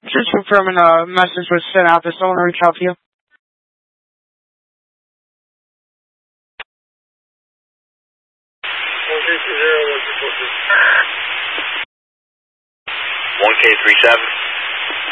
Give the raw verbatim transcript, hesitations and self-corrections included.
Just confirming a message was sent out. Does someone reach out to you? one K three seven.